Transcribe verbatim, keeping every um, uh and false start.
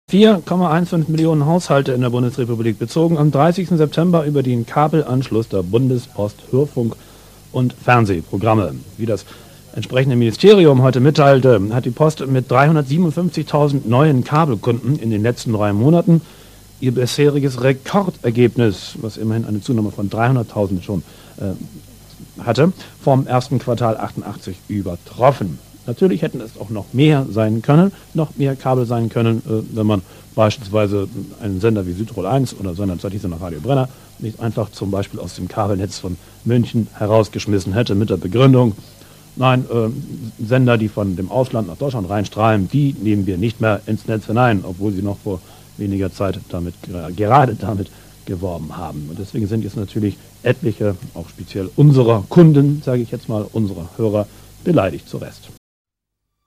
vier Komma fünfzehn Millionen Haushalte in der Bundesrepublik bezogen am dreißigsten September über den Kabelanschluss der Bundespost Hörfunk- und Fernsehprogramme. Wie das entsprechende Ministerium heute mitteilte, hat die Post mit dreihundertsiebenundfünfzigtausend neuen Kabelkunden in den letzten drei Monaten ihr bisheriges Rekordergebnis, was immerhin eine Zunahme von dreihunderttausend schon äh, hatte, vom ersten Quartal achtundachtzig übertroffen. Natürlich hätten es auch noch mehr sein können, noch mehr Kabel sein können, äh, wenn man beispielsweise einen Sender wie Südtirol eins oder seinerzeit hieß er noch Radio Brenner nicht einfach zum Beispiel aus dem Kabelnetz von München herausgeschmissen hätte mit der Begründung, nein, äh, Sender, die von dem Ausland nach Deutschland reinstrahlen, die nehmen wir nicht mehr ins Netz hinein, obwohl sie noch vor weniger Zeit damit gerade damit geworben haben. Und deswegen sind jetzt natürlich etliche, auch speziell unserer Kunden, sage ich jetzt mal, unserer Hörer, beleidigt zu Recht.